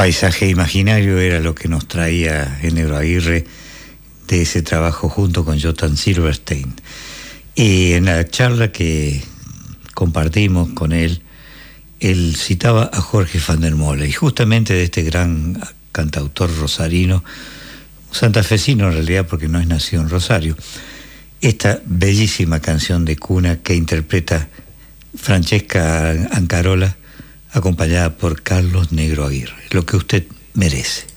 Paisaje imaginario era lo que nos traía el Negro Aguirre de ese trabajo junto con Jotan Silverstein. Y en la charla que compartimos con él, él citaba a Jorge van der Molen, y justamente de este gran cantautor rosarino, santafesino en realidad porque no es nacido en Rosario, esta bellísima canción de cuna que interpreta Francesca Ancarola, acompañada por Carlos Negro Aguirre, Lo que usted merece.